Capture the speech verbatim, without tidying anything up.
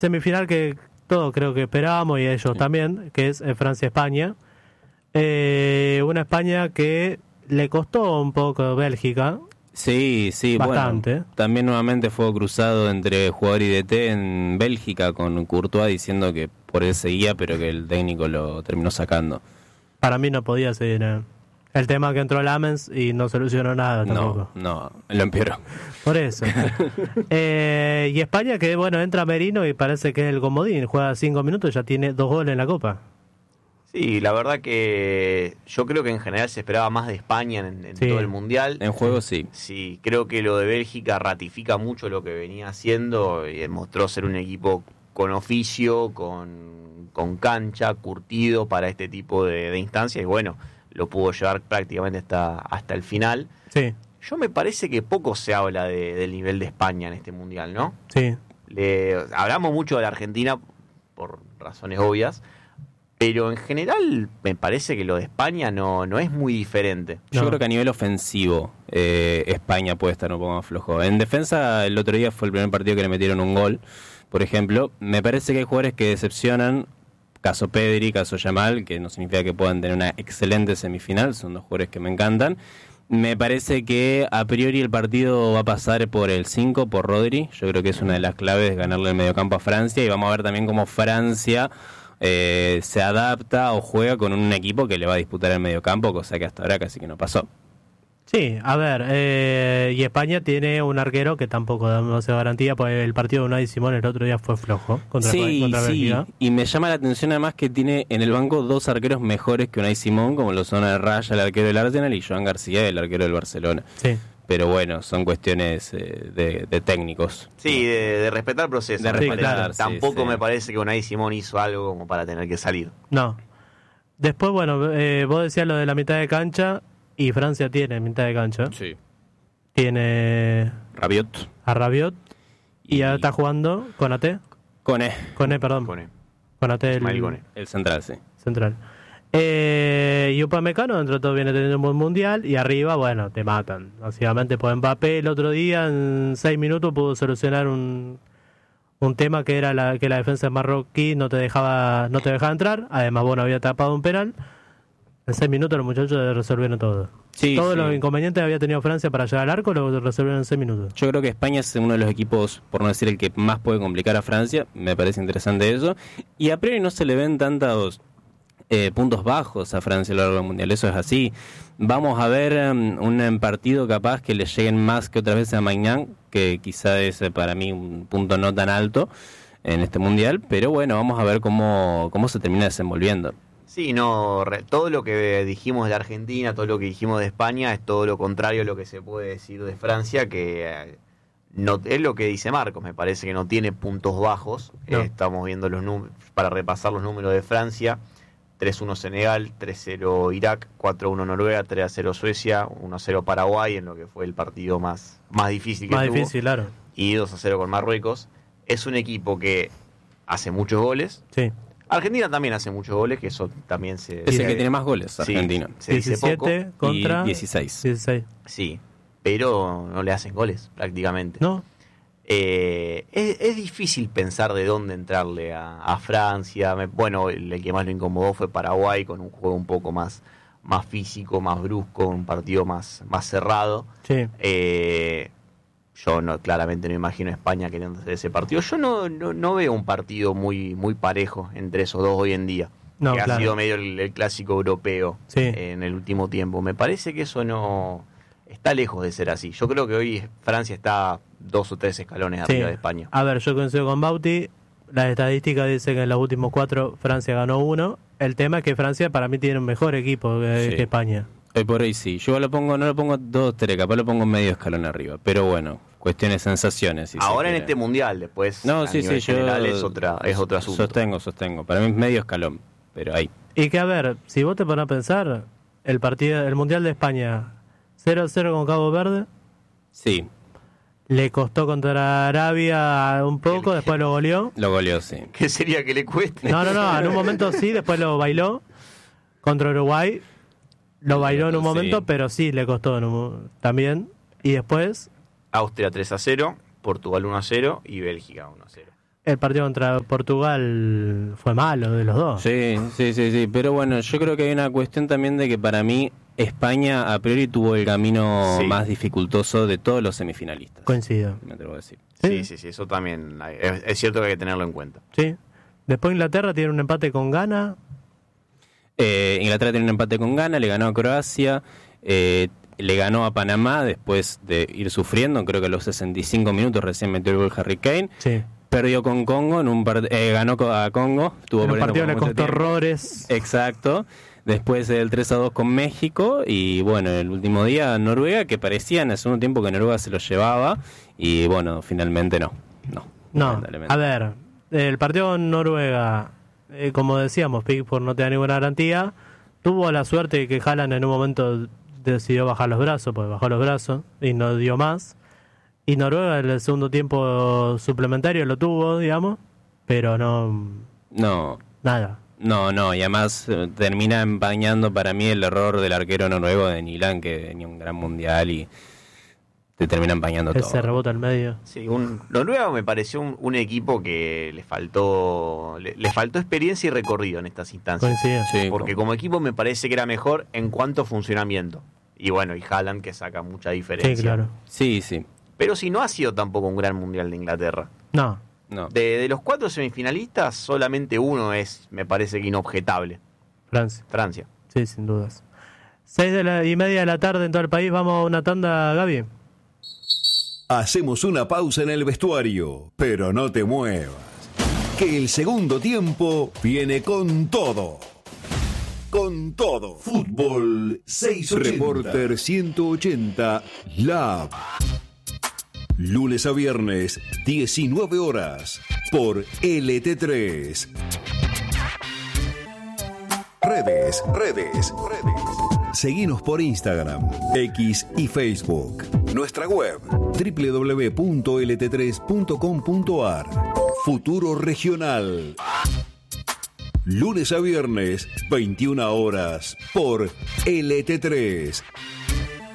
semifinal que todos creo que esperábamos y ellos sí. también, que es eh, Francia-España. Eh, una España que le costó un poco Bélgica. Sí, sí, bastante. Bueno, también nuevamente fue cruzado entre jugador y D T en Bélgica con Courtois diciendo que por él seguía, pero que el técnico lo terminó sacando. Para mí no podía seguir. Eh. El tema que entró Lamens y no solucionó nada tampoco. No, no, lo empeoró. Por eso. eh, y España que, bueno, entra Merino y parece que es el comodín. Juega cinco minutos y ya tiene dos goles en la Copa. Sí, la verdad que yo creo que en general se esperaba más de España en, en sí. todo el Mundial. En juego sí. Sí, creo que lo de Bélgica ratifica mucho lo que venía haciendo y demostró ser un equipo con oficio, con, con cancha, curtido para este tipo de, de instancias y bueno, lo pudo llevar prácticamente hasta, hasta el final. Sí. Yo me parece que poco se habla de, del nivel de España en este Mundial, ¿no? Sí. Le, hablamos mucho de la Argentina por razones obvias, pero en general me parece que lo de España no, no es muy diferente. Yo no. creo que a nivel ofensivo eh, España puede estar un poco más flojo. En defensa el otro día fue el primer partido que le metieron un gol, por ejemplo. Me parece que hay jugadores que decepcionan. Caso Pedri, caso Yamal, que no significa que puedan tener una excelente semifinal, son dos jugadores que me encantan. Me parece que a priori el partido va a pasar por el cinco, por Rodri. Yo creo que es una de las claves ganarle el mediocampo a Francia y vamos a ver también cómo Francia eh, se adapta o juega con un equipo que le va a disputar el mediocampo, cosa que hasta ahora casi que no pasó. Sí, a ver, eh, y España tiene un arquero que tampoco da demasiada garantía, porque el partido de Unai Simón el otro día fue flojo contra, sí, contra sí. Bélgica. Y me llama la atención además que tiene en el banco dos arqueros mejores que Unai Simón, como lo son Raya, el arquero del Arsenal, y Joan García, el arquero del Barcelona. Sí. Pero bueno, son cuestiones eh, de, de técnicos. Sí, de, de respetar el proceso. De respetar, sí, claro. sí, Tampoco sí. me parece que Unai Simón hizo algo como para tener que salir. No. Después, bueno, eh, vos decías lo de la mitad de cancha. Y Francia tiene mitad de cancha. Sí. Tiene Rabiot. A Rabiot. Y, y ahora está jugando Konaté. Koné. Koné, perdón. Koné. Konaté, el, Koné. El central, sí. Central. Eh, y Upamecano, dentro de todo, viene teniendo un buen mundial. Y arriba, bueno, te matan. Básicamente, por Mbappé, el otro día, en seis minutos, pudo solucionar un, un tema que era la, que la defensa marroquí no te dejaba no te dejaba entrar. Además, bueno, había tapado un penal. En seis minutos los muchachos resolvieron todo. Sí, Todos sí. los inconvenientes que había tenido Francia para llegar al arco lo resolvieron en seis minutos. Yo creo que España es uno de los equipos, por no decir el que más puede complicar a Francia. Me parece interesante eso. Y a priori no se le ven tantos eh, puntos bajos a Francia a lo largo del Mundial. Eso es así. Vamos a ver um, un partido capaz que le lleguen más que otras veces a Maignan, que quizá es eh, para mí un punto no tan alto en este Mundial. Pero bueno, vamos a ver cómo, cómo se termina desenvolviendo. Sí, no, re, todo lo que dijimos de Argentina, todo lo que dijimos de España es todo lo contrario a lo que se puede decir de Francia, que eh, no es lo que dice Marcos, me parece que no tiene puntos bajos. No. Eh, estamos viendo los números, para repasar los números de Francia: tres uno Senegal, tres cero Irak, cuatro uno Noruega, tres a cero Suecia, uno a cero Paraguay, en lo que fue el partido más, más difícil que Más tuvo, difícil, claro. y dos a cero con Marruecos. Es un equipo que hace muchos goles. Sí. Argentina también hace muchos goles, que eso también se... Es se, el que tiene más goles, Argentina. Sí, se dice poco. diecisiete contra Y dieciséis. dieciséis. Sí, pero no le hacen goles prácticamente. ¿No? Eh, es, es difícil pensar de dónde entrarle a, a Francia. Me, bueno, el, el que más lo incomodó fue Paraguay, con un juego un poco más, más físico, más brusco, un partido más, más cerrado. Sí. Eh, yo no, claramente no imagino a España queriendo hacer ese partido. Yo no, no, no veo un partido muy, muy parejo entre esos dos hoy en día. No, que claro. ha sido medio el, el clásico europeo Sí. eh, en el último tiempo. Me parece que eso no está lejos de ser así. Yo creo que hoy Francia está dos o tres escalones Sí. arriba de España. A ver, yo coincido con Bauti. Las estadísticas dicen que en los últimos cuatro Francia ganó uno. El tema es que Francia para mí tiene un mejor equipo que, Sí. que España. Hoy por hoy sí. Yo lo pongo, no lo pongo dos, tres, capaz lo pongo medio escalón arriba. Pero bueno, cuestiones, sensaciones. Si Ahora en se este mundial, después No, a sí, nivel sí, yo general es otra, es otro asunto. Sostengo, sostengo. Para mí es medio escalón, pero ahí. Y que a ver, si vos te pones a pensar, el partido, el Mundial de España cero a cero con Cabo Verde, Sí, le costó contra Arabia un poco, después lo goleó. lo goleó, sí. ¿Qué sería que le cueste? No, no, no, en un momento sí, después lo bailó contra Uruguay. Lo bailó en un Sí. momento, pero sí le costó en un- también. Y después, Austria tres a cero, Portugal uno a cero y Bélgica uno a cero. El partido contra Portugal fue malo de los dos. Sí, sí, sí, sí. Pero bueno, yo creo que hay una cuestión también de que para mí España a priori tuvo el camino Sí. más dificultoso de todos los semifinalistas. Coincido. Me atrevo a decir. Sí, sí, sí, eso también hay- es, es cierto que hay que tenerlo en cuenta. Sí. Después Inglaterra tiene un empate con Ghana. Eh, Inglaterra tiene un empate con Ghana, le ganó a Croacia, eh, le ganó a Panamá después de ir sufriendo, creo que a los sesenta y cinco minutos recién metió el gol Harry Kane. Sí. Perdió con Congo, en un part- eh, ganó co- a Congo. Estuvo En un perdiendo partido por le mucho costó tiempo. horrores. Exacto. Después el tres a dos con México y bueno, el último día Noruega, que parecía en el segundo tiempo que Noruega se lo llevaba y bueno, finalmente no. No, No, lamentablemente. a ver, el partido con Noruega, eh, como decíamos, Pickford no te da ninguna garantía. Tuvo la suerte de que Haaland en un momento decidió bajar los brazos, pues bajó los brazos y no dio más. Y Noruega en el segundo tiempo suplementario lo tuvo, digamos, pero no, No, nada. no, no, y además eh, termina empañando para mí el error del arquero noruego de Nilan, que tenía un gran mundial y te termina empañando todo. Ese rebote al medio. Sí, un, Noruega me pareció un, un equipo que le faltó le, le faltó experiencia y recorrido en estas instancias. Coincido. Sí, Porque como equipo me parece que era mejor en cuanto a funcionamiento. Y bueno, y Haaland que saca mucha diferencia. Sí, claro. Sí, sí. Pero si no ha sido tampoco un gran mundial de Inglaterra. No, No. De, de los cuatro semifinalistas, solamente uno es, me parece que inobjetable. Francia. Francia. Sí, sin dudas. Seis de la y media de la tarde en todo el país. Vamos a una tanda, Gaby. Hacemos una pausa en el vestuario, pero no te muevas, que el segundo tiempo viene con todo. Con todo. Fútbol seiscientos ochenta. Reporter ciento ochenta Lab. Lunes a viernes, diecinueve horas, por L T tres. Redes, redes, redes. Seguinos por Instagram, X y Facebook. Nuestra web, doble u doble u doble u punto l t tres punto com punto a r. Futuro Regional. Lunes a viernes, veintiuna horas, por L T tres.